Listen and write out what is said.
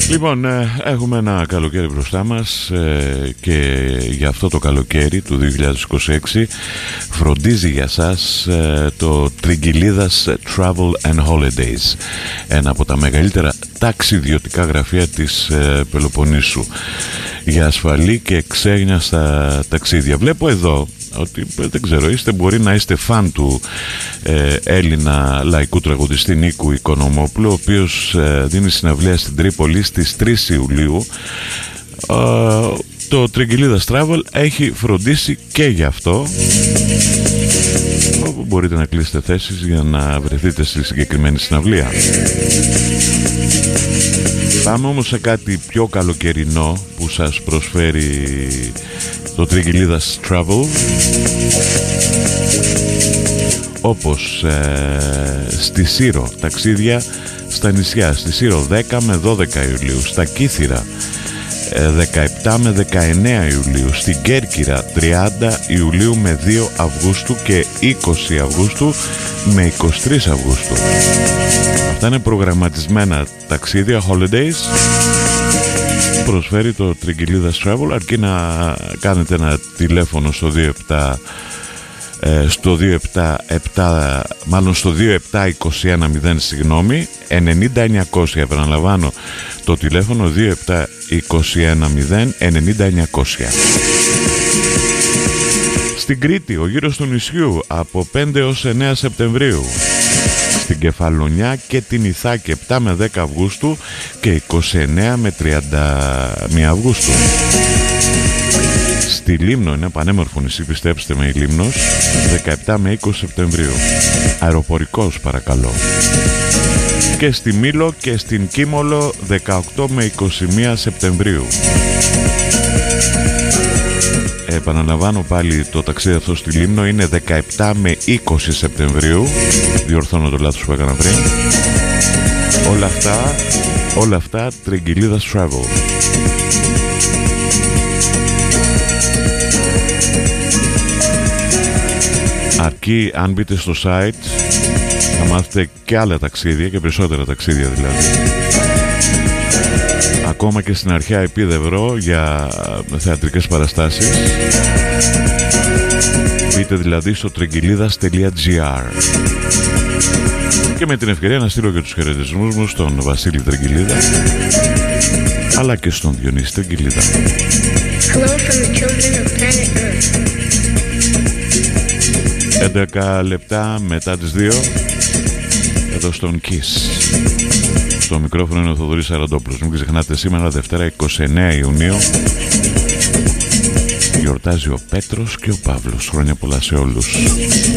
Λοιπόν, έχουμε ένα καλοκαίρι μπροστά μας και για αυτό το καλοκαίρι του 2026 φροντίζει για σας το Τριγκυλίδας Travel and Holidays, ένα από τα μεγαλύτερα ταξιδιωτικά γραφεία της Πελοποννήσου για ασφαλή και ξένιαστα ταξίδια. Βλέπω εδώ ότι δεν ξέρω, μπορεί να είστε φαν του Έλληνα λαϊκού τραγουδιστή Νίκου Οικονομόπουλου, ο οποίος δίνει συναυλία στην Τρίπολη στις 3 Ιουλίου. Το Τριγκυλίδας Travel έχει φροντίσει και γι' αυτό, όπου μπορείτε να κλείσετε θέσεις για να βρεθείτε στη συγκεκριμένη συναυλία. Πάμε όμως σε κάτι πιο καλοκαιρινό που σας προσφέρει το Τριγκυλίδας Travel, όπως στη Σύρο ταξίδια στα νησιά, στη Σύρο 10 με 12 Ιουλίου, στα Κύθυρα 17 με 19 Ιουλίου, στην Κέρκυρα 30 Ιουλίου με 2 Αυγούστου και 20 Αυγούστου με 23 Αυγούστου. Αυτά είναι προγραμματισμένα ταξίδια, holidays, προσφέρει το Τριγκυλίδας Travel, αρκεί να κάνετε ένα τηλέφωνο στο 277-21 συγγνώμη 90-900, επαναλαμβάνω το τηλέφωνο 277-21 90-900. Στην Κρήτη ο γύρος του νησιού από 5 έως 9 Σεπτεμβρίου, στην Κεφαλονιά και την Ιθάκη 7 με 10 Αυγούστου και 29 με 31 Αυγούστου. Στη Λίμνο, είναι πανέμορφο νησί, πιστέψτε με, η Λίμνος, 17 με 20 Σεπτεμβρίου. Αεροπορικός παρακαλώ. Και στη Μήλο και στην Κίμολο 18 με 21 Σεπτεμβρίου. Επαναλαμβάνω πάλι, το ταξίδι αυτό στη Λίμνο είναι 17 με 20 Σεπτεμβρίου. Διορθώνω το λάθος που έκανα πριν. Όλα αυτά Τριγκυλίδας Travel. Αρκεί αν μπείτε στο site να μάθετε και άλλα ταξίδια και περισσότερα ταξίδια δηλαδή. Ακόμα και στην αρχαία Επίδευρο για θεατρικές παραστάσεις. Μπείτε δηλαδή στο triγκυλίδας.gr. Και με την ευκαιρία να στείλω και τους χαιρετισμούς μου στον Βασίλη Τριγκυλίδα, αλλά και στον Διονύση Τριγκυλίδα. Hello from the children of planet Earth. 11 λεπτά μετά τις 2 εδώ στον KISS. Στο μικρόφωνο είναι ο Θοδωρής Σαραντόπουλος. Μην ξεχνάτε, σήμερα Δευτέρα 29 Ιουνίου γιορτάζει ο Πέτρος και ο Παύλος. Χρόνια πολλά σε όλους.